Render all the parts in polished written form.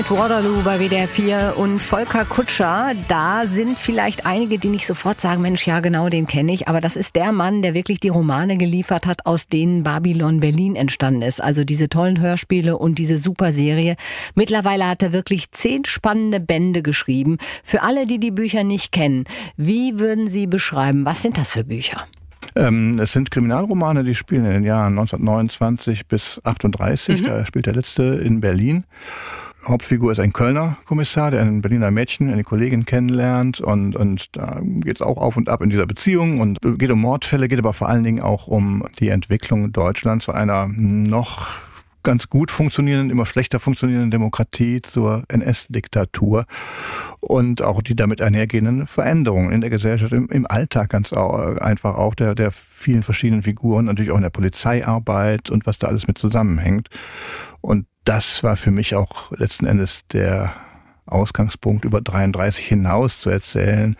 Waterloo bei WDR 4 und Volker Kutscher, da sind vielleicht einige, die nicht sofort sagen, Mensch, ja genau, den kenne ich, aber das ist der Mann, der wirklich die Romane geliefert hat, aus denen Babylon Berlin entstanden ist, also diese tollen Hörspiele und diese Superserie. Mittlerweile hat er wirklich 10 spannende Bände geschrieben. Für alle, die die Bücher nicht kennen, wie würden Sie beschreiben, was sind das für Bücher? Es sind Kriminalromane, die spielen in den Jahren 1929 bis 38. Da spielt der letzte in Berlin. Hauptfigur ist ein Kölner Kommissar, der ein Berliner Mädchen, eine Kollegin kennenlernt und da geht es auch auf und ab in dieser Beziehung und geht um Mordfälle, geht aber vor allen Dingen auch um die Entwicklung Deutschlands zu einer noch ganz gut funktionierenden, immer schlechter funktionierenden Demokratie zur NS-Diktatur und auch die damit einhergehenden Veränderungen in der Gesellschaft, im Alltag ganz einfach auch der vielen verschiedenen Figuren, natürlich auch in der Polizeiarbeit und was da alles mit zusammenhängt. Und das war für mich auch letzten Endes der Ausgangspunkt, über 33 hinaus zu erzählen,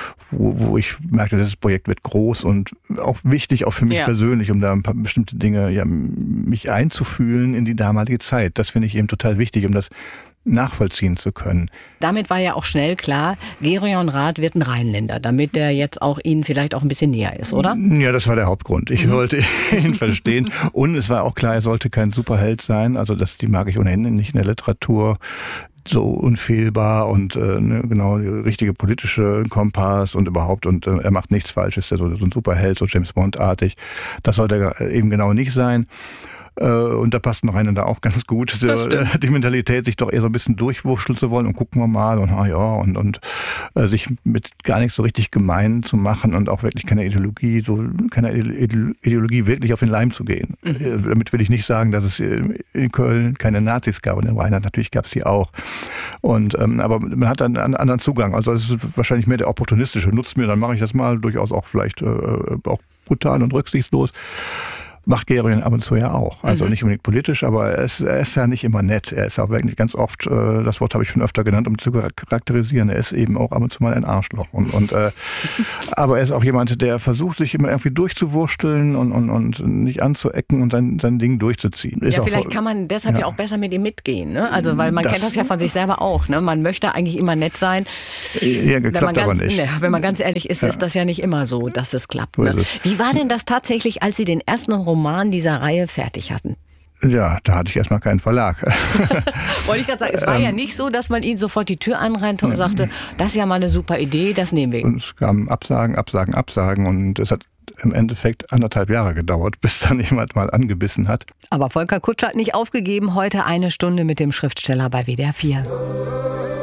wo ich merkte, dieses Projekt wird groß und auch wichtig, auch für mich persönlich, um da ein paar bestimmte Dinge, mich einzufühlen in die damalige Zeit. Das finde ich eben total wichtig, um das nachvollziehen zu können. Damit war ja auch schnell klar, Gereon Rath wird ein Rheinländer, damit der jetzt auch Ihnen vielleicht auch ein bisschen näher ist, oder? Ja, das war der Hauptgrund. Ich wollte ihn verstehen. Und es war auch klar, er sollte kein Superheld sein. Also die mag ich ohnehin nicht in der Literatur. So unfehlbar und genau die richtige politische Kompass und überhaupt und er macht nichts Falsches, der so ein Superheld, so James Bond-artig. Das sollte er eben genau nicht sein. Und da passt noch einer da auch ganz gut. Die Mentalität, sich doch eher so ein bisschen durchwurschteln zu wollen und gucken wir mal und sich mit gar nichts so richtig gemein zu machen und auch wirklich keiner Ideologie wirklich auf den Leim zu gehen. Damit will ich nicht sagen, dass es in Köln keine Nazis gab und in Rheinland natürlich gab es die auch. Und aber man hat dann einen anderen Zugang. Also es ist wahrscheinlich mehr der opportunistische. Nutzt mir, dann mache ich das mal durchaus auch vielleicht auch brutal und rücksichtslos. Macht Gereon ab und zu ja auch. Also nicht unbedingt politisch, aber er ist ja nicht immer nett. Er ist auch wirklich ganz oft, das Wort habe ich schon öfter genannt, um zu charakterisieren, er ist eben auch ab und zu mal ein Arschloch. Aber er ist auch jemand, der versucht, sich immer irgendwie durchzuwursteln und nicht anzuecken und sein Ding durchzuziehen. Ist vielleicht kann man deshalb ja auch besser mit ihm mitgehen. Ne? Also weil man kennt das ja von sich selber auch. Ne? Man möchte eigentlich immer nett sein. Ja, klappt aber nicht. Wenn man ganz ehrlich ist, ist das ja nicht immer so, dass es klappt. Ne? Wie war denn das tatsächlich, als Sie den ersten Roman dieser Reihe fertig hatten? Ja, da hatte ich erstmal keinen Verlag. Wollte ich gerade sagen, es war ja nicht so, dass man Ihnen sofort die Tür anrannte und sagte, das ist ja mal eine super Idee, das nehmen wir. Und es kamen Absagen und es hat im Endeffekt 1,5 Jahre gedauert, bis dann jemand mal angebissen hat. Aber Volker Kutscher hat nicht aufgegeben, heute 1 Stunde mit dem Schriftsteller bei WDR 4.